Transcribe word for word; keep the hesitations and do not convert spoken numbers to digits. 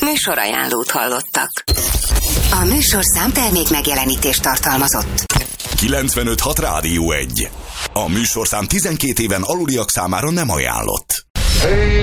Műsorajánlót hallottak. A műsorszám termék megjelenítést tartalmazott. kilencvenöt hat Rádió egy. A műsorszám tizenkét éven aluliak számára nem ajánlott.